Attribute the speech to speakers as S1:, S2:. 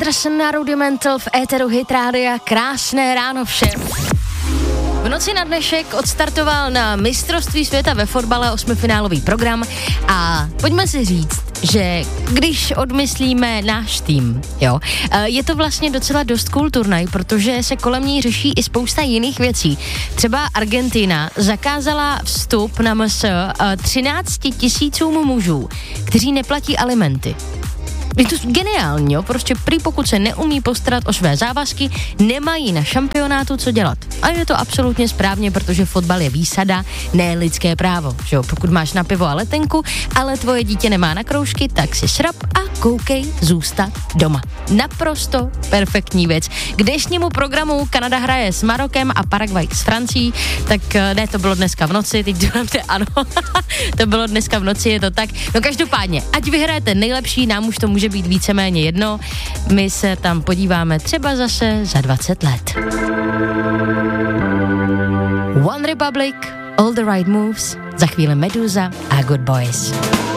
S1: Anderson na Rudimental v éteru Hit Rádia. Krásné ráno všem. V noci na dnešek odstartoval na mistrovství světa ve fotbale 8finálový program a pojďme si říct, že když odmyslíme náš tým, jo, je to vlastně docela dost cool turnaj, protože se kolem ní řeší i spousta jiných věcí. Třeba Argentina zakázala vstup na MS 13 000 mužů, kteří neplatí alimenty. Je to geniální, jo? Prostě prý pokud se neumí postarat o své závazky, nemají na šampionátu co dělat. A je to absolutně správně, protože fotbal je výsada, ne lidské právo. Že jo? Pokud máš na pivo a letenku, ale tvoje dítě nemá na kroužky, tak si šrap a koukej zůstat doma. Naprosto perfektní věc. K dnešnímu programu Kanada hraje s Marokem a Paraguay s Francií, tak ne, to bylo dneska v noci, teď děláte ano, to bylo dneska v noci, je to tak. No každopádně, ať vyhrajete nejlepší, nám už to může být víceméně jedno. My se tam podíváme třeba zase za 20 let. One Republic, All the Right Moves, za chvíli Meduza a Good Boys.